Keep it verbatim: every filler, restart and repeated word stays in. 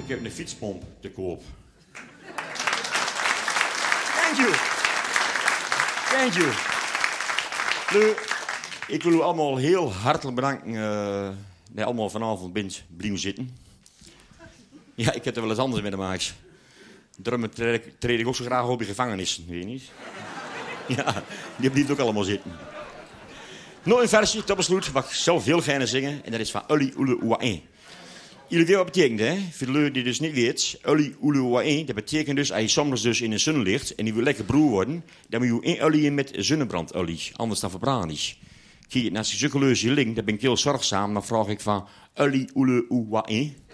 Ik heb een fietspomp te koop. Thank you. Thank you. Nu, ik wil u allemaal heel hartelijk bedanken uh, dat je allemaal vanavond bent blijven zitten. Ja, ik heb er wel eens anders mee te maken. Daarom treed ik, treed ik ook zo graag op de gevangenis, weet je niet? Ja, die blijft ook allemaal zitten. Nog een versje, tot besluit, wat ik zelf heel graag zingen. En dat is van Uli Ule Oain. Jullie weten wat betekent, hè? Voor de lui die dus niet weet. Uli Ule Oain, dat betekent dus, als je soms dus in de zon ligt en die wil lekker broer worden, dan moet je één olie in met zonnebrandolie, anders dan verbrand je. Kijk, als je zulke leuze link, dan ben ik heel zorgzaam, dan vraag ik van Uli Ule Oain.